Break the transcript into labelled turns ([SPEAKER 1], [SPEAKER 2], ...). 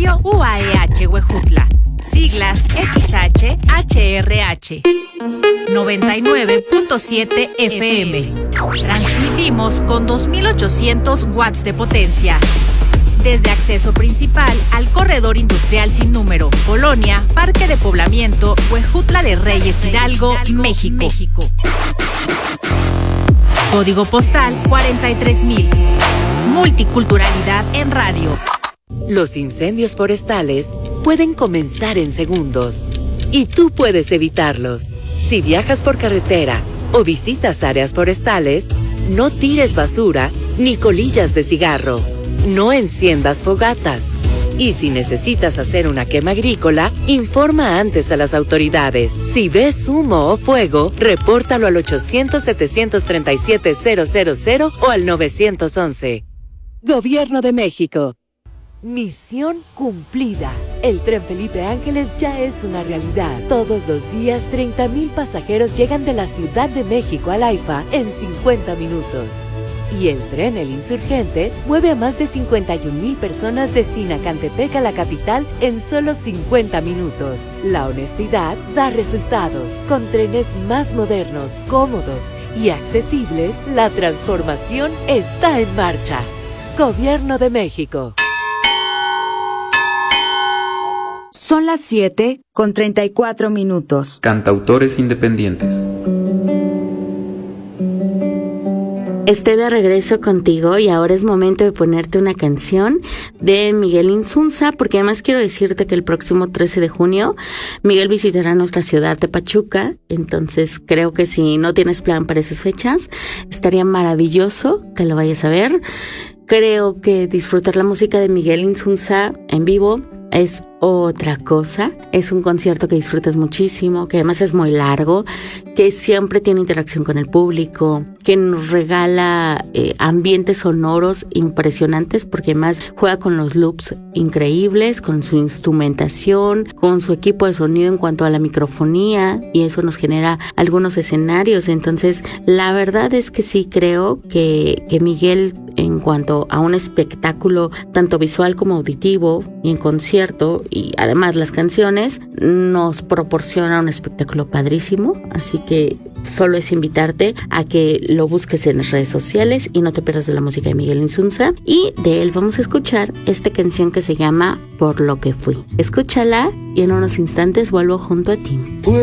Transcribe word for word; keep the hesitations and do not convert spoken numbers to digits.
[SPEAKER 1] Radio U A E H Huejutla. Siglas X H H R H. noventa y nueve punto siete F M. Transmitimos con dos mil ochocientos watts de potencia. Desde acceso principal al corredor industrial sin número, Colonia, Parque de Poblamiento, Huejutla de Reyes, Hidalgo, México. México. Código postal cuarenta y tres mil. Multiculturalidad en radio.
[SPEAKER 2] Los incendios forestales pueden comenzar en segundos y tú puedes evitarlos. Si viajas por carretera o visitas áreas forestales, no tires basura ni colillas de cigarro. No enciendas fogatas. Y si necesitas hacer una quema agrícola, informa antes a las autoridades. Si ves humo o fuego, repórtalo al ochocientos, setecientos treinta y siete, cero cero cero o al nueve once. Gobierno de México. Misión cumplida. El Tren Felipe Ángeles ya es una realidad. Todos los días, treinta mil pasajeros llegan de la Ciudad de México al AIFA en cincuenta minutos. Y el tren El Insurgente mueve a más de cincuenta y un mil personas de Sinacantepec a la capital en solo cincuenta minutos. La honestidad da resultados. Con trenes más modernos, cómodos y accesibles, la transformación está en marcha. Gobierno de México.
[SPEAKER 3] Son las siete con treinta y cuatro minutos.
[SPEAKER 4] Cantautores independientes.
[SPEAKER 5] Estoy de regreso contigo y ahora es momento de ponerte una canción de Miguel Insunza, porque además quiero decirte que el próximo trece de junio Miguel visitará nuestra ciudad de Pachuca, entonces creo que si no tienes plan para esas fechas, estaría maravilloso que lo vayas a ver. Creo que disfrutar la música de Miguel Insunza en vivo es otra cosa. Es un concierto que disfrutas muchísimo, que además es muy largo, que siempre tiene interacción con el público, que nos regala eh, ambientes sonoros impresionantes, porque además juega con los loops increíbles, con su instrumentación, con su equipo de sonido en cuanto a la microfonía, y eso nos genera algunos escenarios. Entonces, la verdad es que sí creo que, que Miguel, en cuanto a un espectáculo tanto visual como auditivo y en concierto, y además las canciones, nos proporciona un espectáculo padrísimo. Así que solo es invitarte a que lo busques en las redes sociales y no te pierdas de la música de Miguel Insunza. Y de él vamos a escuchar esta canción que se llama Por lo que fui. Escúchala y en unos instantes vuelvo junto a ti.